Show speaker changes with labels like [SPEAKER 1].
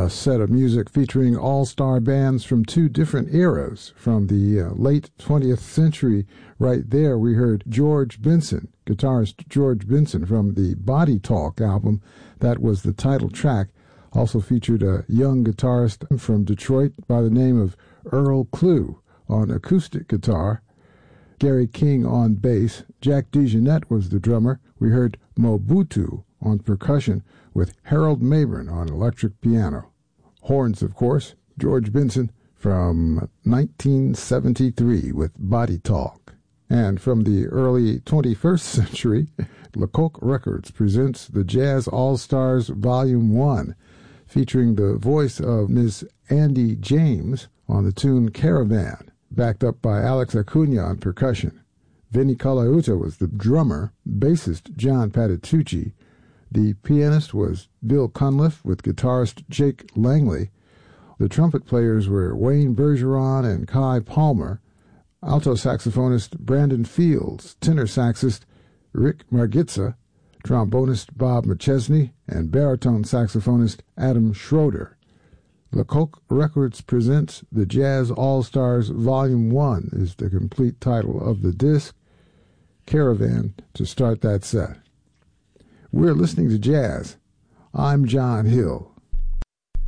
[SPEAKER 1] a set of music featuring all-star bands from two different eras. From the late 20th century, right there, we heard George Benson, guitarist George Benson from the Body Talk album. That was the title track. Also featured a young guitarist from Detroit by the name of Earl Klugh on acoustic guitar, Gary King on bass, Jack DeJohnette was the drummer. We heard Mobutu on percussion with Harold Mabern on electric piano. Horns, of course, George Benson from 1973 with Body Talk. And from the early 21st century, Lecoq Records presents the Jazz All-Stars Volume 1, featuring the voice of Miss Andy James on the tune Caravan, backed up by Alex Acuna on percussion. Vinnie Colaiuta was the drummer, bassist John Patitucci. The pianist was Bill Cunliffe with guitarist Jake Langley. The trumpet players were Wayne Bergeron and Kai Palmer, alto saxophonist Brandon Fields, tenor saxist Rick Margitza, trombonist Bob McChesney, and baritone saxophonist Adam Schroeder. Lecoq Records presents the Jazz All-Stars Volume 1 is the complete title of the disc. Caravan to start that set. We're listening to jazz. I'm John Hill.